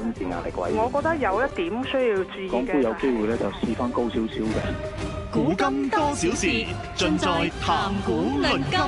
軍事壓力位。 我覺得有一點需要注意嘅， 港股有機會咧就試翻高少少嘅。 古今多少事，盡在談古論今。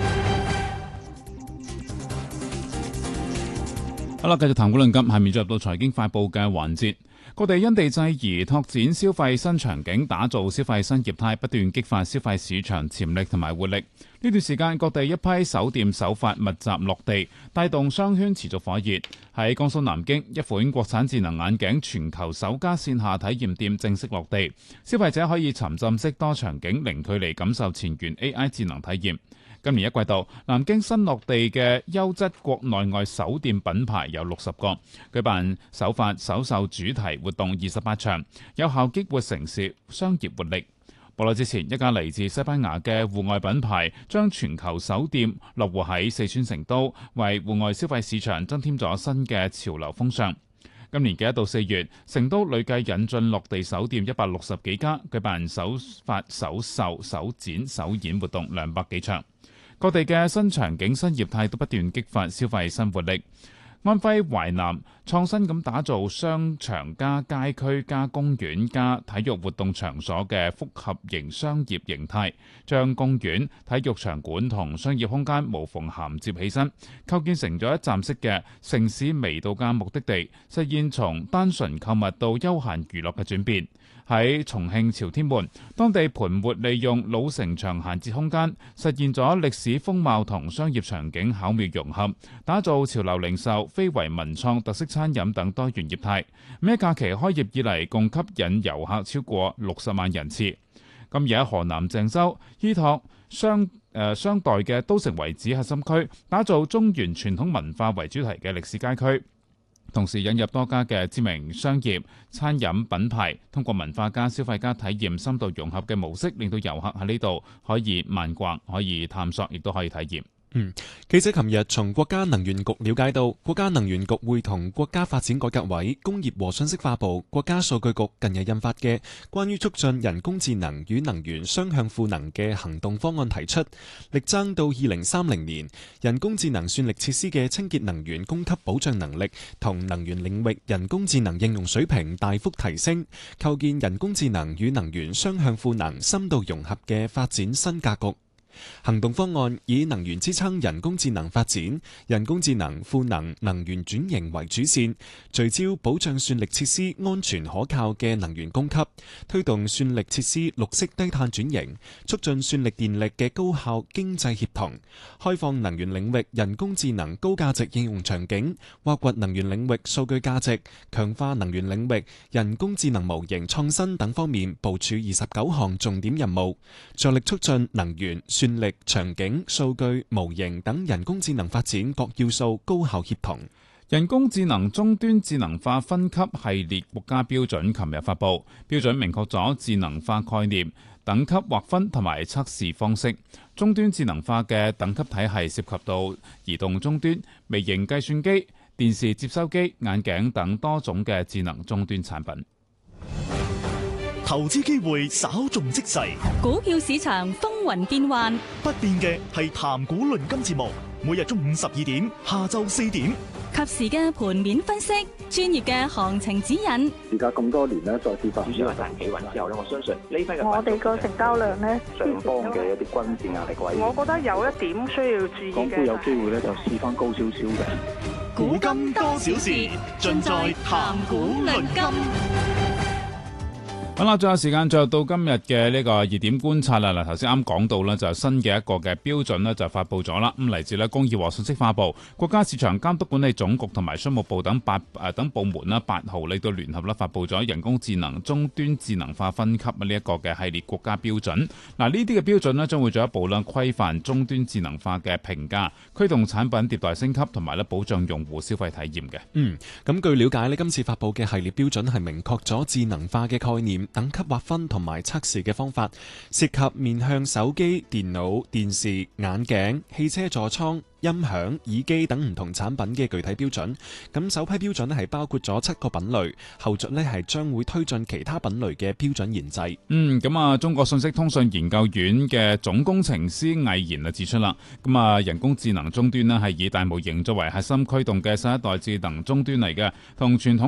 好啦，繼續談古論今，下面進入到財經快報嘅環節。各地因地制宜拓展消費新場景，打造消費新業態，不斷激發消費市場潛力同埋活力。呢段時間，各地一批首店首發密集落地，帶動商圈持續火熱。喺江蘇南京，一款國產智能眼鏡全球首家線下體驗店正式落地，消費者可以沉浸式多場景、零距離感受前沿 AI 智能體驗。今年一季度，南京新落地嘅優質國內外首店品牌有60個，舉辦首發首售主題活動28場，有效激活城市商業活力。不久之前，一家嚟自西班牙嘅戶外品牌將全球首店落戶喺四川成都，為戶外消費市場增添咗新嘅潮流風尚。今年嘅1到4月，成都累計引進落地首店160幾家，舉辦首發首售、首展、首演活動200幾場。各地嘅新場景、新業態都不斷激發消費新活力。安徽淮南創新咁打造商場加街區加公園加體育活動場所嘅複合型商業形態，將公園、體育場館同商業空間無縫銜接起身，構建成咗一站式嘅城市微度假目的地，實現從單純購物到休閒娛樂嘅轉變。喺重慶朝天門，當地盤活利用老城牆閒置空間，實現咗歷史風貌同商業場景巧妙融合，打造潮流零售、非遺文創、特色餐飲等多元業態。咁假期開業以嚟，共吸引遊客超過60萬人次。今日喺河南鄭州，依託商代嘅都城遺址核心區，打造中原傳統文化為主題嘅歷史街區。同時引入多家嘅知名商業、餐飲品牌，通過文化加消費加體驗深度融合嘅模式，令到遊客喺呢度可以慢逛、可以探索，亦都可以體驗。 記者琴日從國家能源局了解到，國家能源局會同國家發展改革委、工業和信息化部、國家數據局近日印發嘅關於促進人工智能與能源雙向賦能嘅行動方案提出，力爭到2030年，人工智能算力設施嘅清潔能源供給保障能力同能源領域人工智能應用水平大幅提升，構建人工智能與能源雙向賦能深度融合嘅發展新格局。行動方案以能源支撐人工智能發展、人工智能賦能能源轉型為主線，聚焦保障算力設施安全可靠嘅能源供給，推動算力設施綠色低碳轉型，促進算力電力嘅高效經濟協同，開放能源領域人工智能高價值應用場景，挖掘能源領域數據價值，強化能源領域人工智能模型創新等方面部署29項重點任務，着力促進能源、算力、場景、數據、模型等人工智能發展各要素高效協同。 人工智能終端智能化分級系列國家標準琴日發布，標準明確咗智能化概念、等級劃分同埋測試方式。終端智能化嘅等級體系涉及到移動終端、微型計算機、電視接收機、眼鏡等多種嘅智能終端產品。 投資機會稍縱即逝， 股票市場風雲變幻， 不變嘅係談股論金節目，每日中午12點、下晝4點， 及時嘅盤面分析，專業嘅行情指引。 而家咁多年咧，再次發展主要係大企穩之後咧，我相信呢批嘅我哋個成交量咧， 上方嘅一啲軍事壓力位。 我覺得有一點需要注意嘅， 港股有機會咧就試翻高少少嘅。 古今多少事，盡在談股論金。 好啦，最後時間進入到今日嘅呢個熱點觀察啦。嗱，頭先啱講到呢，就新嘅一個嘅標準呢，就發布咗啦。咁嚟自呢工業和信息化部、國家市場監督管理總局同埋商務部等等部門啦，8號嚟到聯合啦發布咗人工智能終端智能化分級呢一個嘅系列國家標準。嗱，呢啲嘅標準呢，將會進一步啦規範終端智能化嘅評價，驅動產品迭代升級，同埋咧保障用戶消費體驗嘅。 咁據了解呢，今次發布嘅系列標準係明確咗智能化嘅概念、等級劃分同埋測試嘅方法，涉及面向手機、電腦、電視、眼鏡、汽車座艙、音響、耳機等唔同產品嘅具體標準。咁首批標準咧係包括咗7個品類，後續咧係將會推進其他品類嘅標準研製。 中國信息通訊研究院嘅總工程師魏賢就指出啦，人工智能終端咧係以大模型作為核心驅動嘅新一代智能終端嚟嘅，同傳統